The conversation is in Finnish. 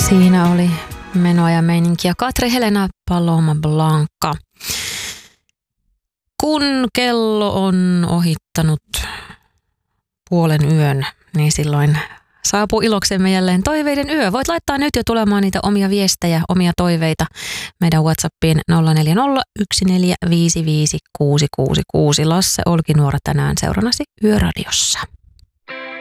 Siinä oli menoa ja meininkiä. Katri Helena Paloma Blanca. Kun kello on ohittanut puolen yön, niin silloin saapuu iloksemme jälleen toiveiden yö. Voit laittaa nyt jo tulemaan niitä omia viestejä, omia toiveita meidän WhatsAppiin 0401455666. Lasse Olkinuora tänään seurannasi Yöradiossa.